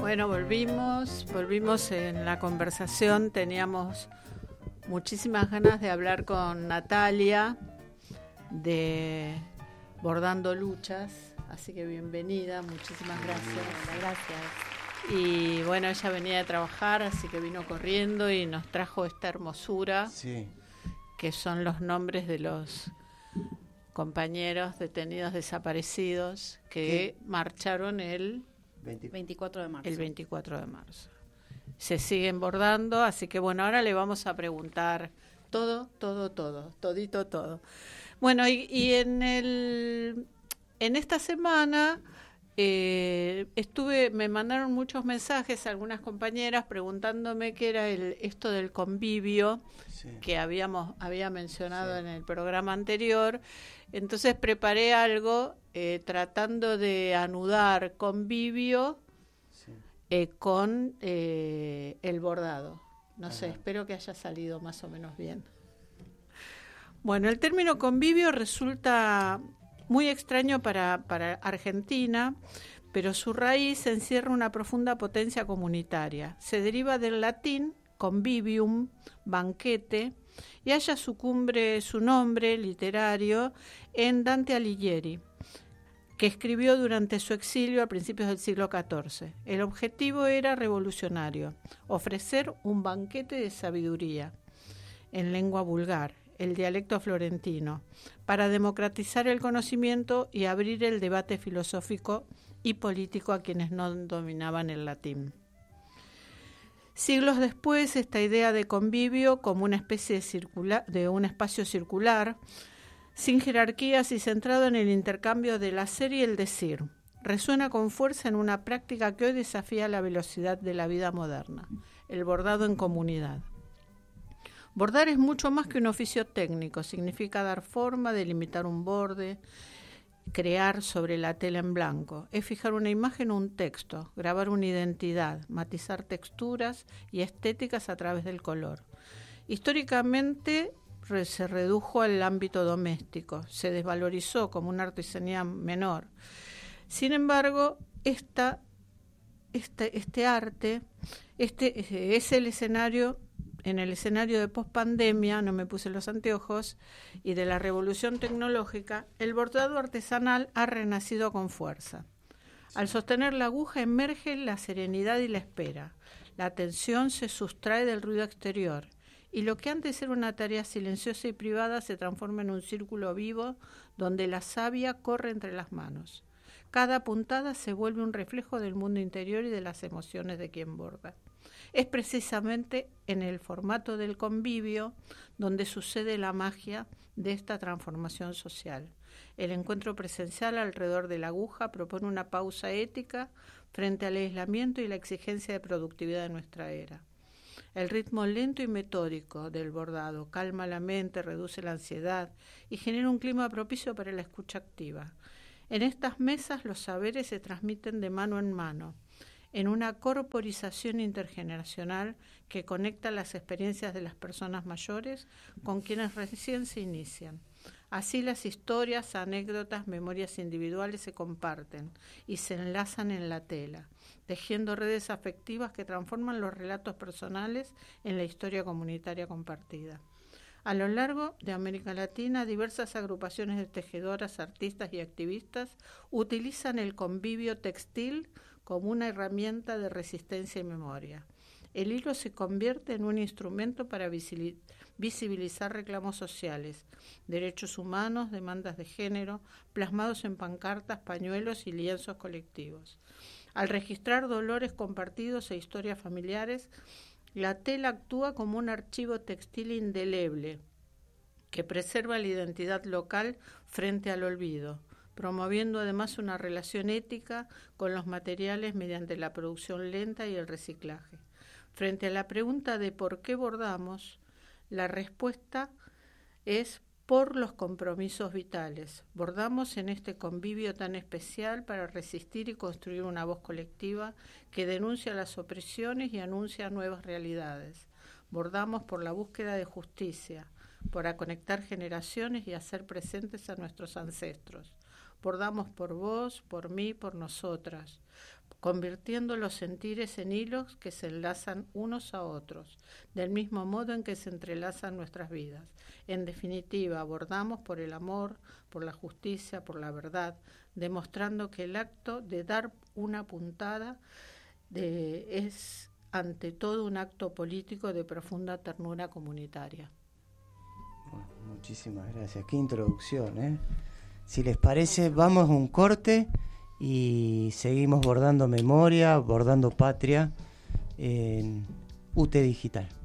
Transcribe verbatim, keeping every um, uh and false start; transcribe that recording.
Bueno, volvimos, volvimos en la conversación, teníamos muchísimas ganas de hablar con Natalia de Bordando Luchas, así que bienvenida, muchísimas gracias. Gracias. Y bueno, ella venía de trabajar, así que vino corriendo y nos trajo esta hermosura, sí. que son los nombres de los compañeros detenidos desaparecidos que ¿Qué? marcharon el veinticuatro de marzo. El veinticuatro de marzo. Se siguen bordando, así que bueno, ahora le vamos a preguntar todo, todo, todo, todito, todo. Bueno, y, y en el en esta semana eh, estuve, me mandaron muchos mensajes algunas compañeras preguntándome qué era el esto del convivio sí. que habíamos había mencionado sí. en el programa anterior. Entonces preparé algo eh, tratando de anudar convivio sí. eh, con eh, el bordado. No Ajá. sé, espero que haya salido más o menos bien. Bueno, el término convivio resulta muy extraño para, para Argentina, pero su raíz encierra una profunda potencia comunitaria. Se deriva del latín convivium, banquete, y halla su cumbre, su nombre literario en Dante Alighieri, que escribió durante su exilio a principios del siglo catorce. El objetivo era revolucionario, ofrecer un banquete de sabiduría en lengua vulgar, el dialecto florentino, para democratizar el conocimiento y abrir el debate filosófico y político a quienes no dominaban el latín. Siglos después, esta idea de convivio como una especie de, circular, de un espacio circular, sin jerarquías y centrado en el intercambio del hacer y el decir, resuena con fuerza en una práctica que hoy desafía la velocidad de la vida moderna, el bordado en comunidad. Bordar es mucho más que un oficio técnico, significa dar forma, delimitar un borde, crear sobre la tela en blanco, es fijar una imagen o un texto, grabar una identidad, matizar texturas y estéticas a través del color. Históricamente re, se redujo al ámbito doméstico, se desvalorizó como una artesanía menor. Sin embargo, esta, este, este arte este, es el escenario... En el escenario de pospandemia, no me puse los anteojos, y de la revolución tecnológica, el bordado artesanal ha renacido con fuerza. Al sostener la aguja emerge la serenidad y la espera. La atención se sustrae del ruido exterior, y lo que antes era una tarea silenciosa y privada se transforma en un círculo vivo donde la savia corre entre las manos. Cada puntada se vuelve un reflejo del mundo interior y de las emociones de quien borda. Es precisamente en el formato del convivio donde sucede la magia de esta transformación social. El encuentro presencial alrededor de la aguja propone una pausa ética frente al aislamiento y la exigencia de productividad de nuestra era. El ritmo lento y metódico del bordado calma la mente, reduce la ansiedad y genera un clima propicio para la escucha activa. En estas mesas los saberes se transmiten de mano en mano, en una corporización intergeneracional que conecta las experiencias de las personas mayores con quienes recién se inician. Así las historias, anécdotas, memorias individuales se comparten y se enlazan en la tela, tejiendo redes afectivas que transforman los relatos personales en la historia comunitaria compartida. A lo largo de América Latina, diversas agrupaciones de tejedoras, artistas y activistas utilizan el convivio textil como una herramienta de resistencia y memoria. El hilo se convierte en un instrumento para visibilizar reclamos sociales, derechos humanos, demandas de género, plasmados en pancartas, pañuelos y lienzos colectivos. Al registrar dolores compartidos e historias familiares, la tela actúa como un archivo textil indeleble que preserva la identidad local frente al olvido, promoviendo además una relación ética con los materiales mediante la producción lenta y el reciclaje. Frente a la pregunta de por qué bordamos, la respuesta es por los compromisos vitales. Bordamos en este convivio tan especial para resistir y construir una voz colectiva que denuncia las opresiones y anuncia nuevas realidades. Bordamos por la búsqueda de justicia, para conectar generaciones y hacer presentes a nuestros ancestros. Bordamos por vos, por mí, por nosotras, convirtiendo los sentires en hilos que se enlazan unos a otros, del mismo modo en que se entrelazan nuestras vidas. En definitiva, abordamos por el amor, por la justicia, por la verdad, demostrando que el acto de dar una puntada de, es ante todo un acto político de profunda ternura comunitaria. Bueno, muchísimas gracias. Qué introducción, ¿eh? Si les parece, vamos a un corte y seguimos bordando memoria, bordando patria en U T Digital.